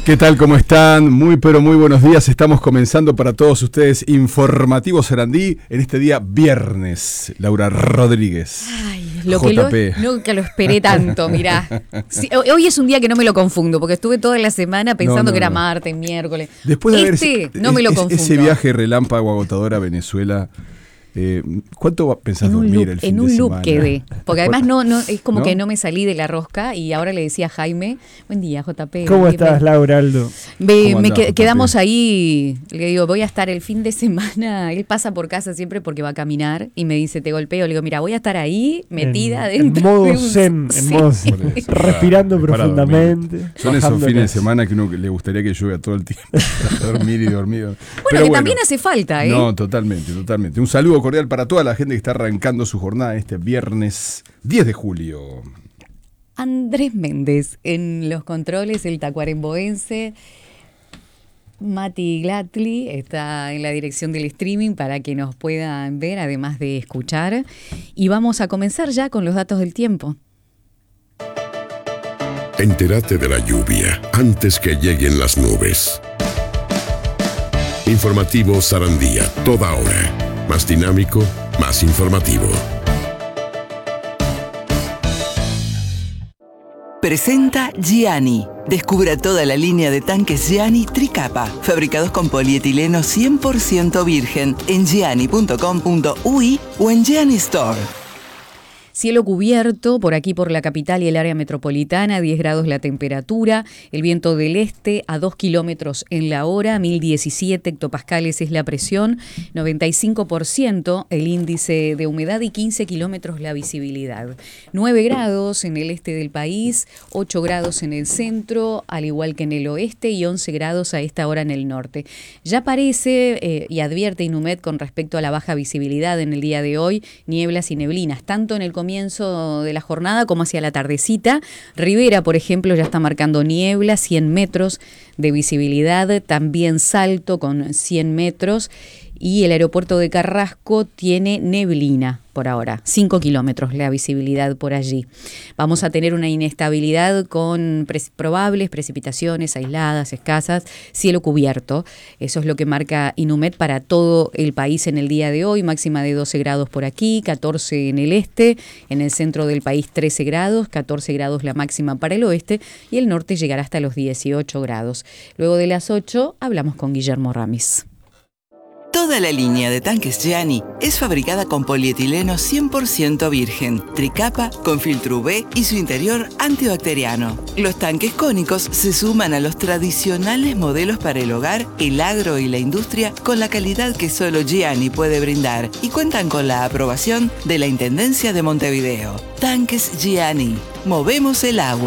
¿Qué tal? ¿Cómo están? Muy pero muy buenos días. Estamos comenzando para todos ustedes Informativo Sarandí en este día viernes. Laura Rodríguez. Ay, nunca lo esperé tanto, mirá. Sí, hoy es un día que no me lo confundo, porque estuve toda la semana pensando que era martes, miércoles. Después de no me lo confundo. Ese viaje relámpago agotador a Venezuela, ¿cuánto pensás dormir el fin de semana? En un loop quedé, porque además no es como que no me salí de la rosca y ahora le decía a Jaime, buen día JP. ¿Cómo estás, Laura Aldo? Quedamos ahí, le digo, voy a estar el fin de semana, él pasa por casa siempre porque va a caminar y me dice, te golpeo, le digo, mira, voy a estar ahí metida dentro. En modo zen, respirando profundamente. Son esos fines de semana que uno le gustaría que llueva todo el tiempo, dormir y dormir. Bueno, también hace falta, ¿eh? No, totalmente. Un saludo cordial para toda la gente que está arrancando su jornada este viernes 10 de julio. Andrés Méndez en los controles, el tacuaremboense. Mati Glatli está en la dirección del streaming para que nos puedan ver, además de escuchar. Y vamos a comenzar ya con los datos del tiempo. Entérate de la lluvia antes que lleguen las nubes. Informativo Sarandía, toda hora. Más dinámico, más informativo. Presenta Gianni. Descubra toda la línea de tanques Gianni Tricapa, fabricados con polietileno 100% virgen en gianni.com.uy o en Gianni Store. Cielo cubierto, por aquí por la capital y el área metropolitana, 10 grados la temperatura, el viento del este a 2 kilómetros en la hora, 1017 hectopascales es la presión, 95% el índice de humedad y 15 kilómetros la visibilidad. 9 grados en el este del país, 8 grados en el centro, al igual que en el oeste, y 11 grados a esta hora en el norte. Ya parece, y advierte Inumet con respecto a la baja visibilidad en el día de hoy, nieblas y neblinas, tanto en el comienzo de la jornada como hacia la tardecita. Rivera, por ejemplo, ya está marcando niebla, 100 metros de visibilidad, también Salto con 100 metros y el aeropuerto de Carrasco tiene neblina por ahora, 5 kilómetros la visibilidad por allí. Vamos a tener una inestabilidad con probables precipitaciones aisladas, escasas, cielo cubierto. Eso es lo que marca Inumet para todo el país en el día de hoy, máxima de 12 grados por aquí, 14 en el este, en el centro del país 13 grados, 14 grados la máxima para el oeste y el norte llegará hasta los 18 grados. Luego de las 8 hablamos con Guillermo Ramis. Toda la línea de tanques Gianni es fabricada con polietileno 100% virgen, tricapa con filtro UV y su interior antibacteriano. Los tanques cónicos se suman a los tradicionales modelos para el hogar, el agro y la industria con la calidad que solo Gianni puede brindar y cuentan con la aprobación de la Intendencia de Montevideo. Tanques Gianni. Movemos el agua.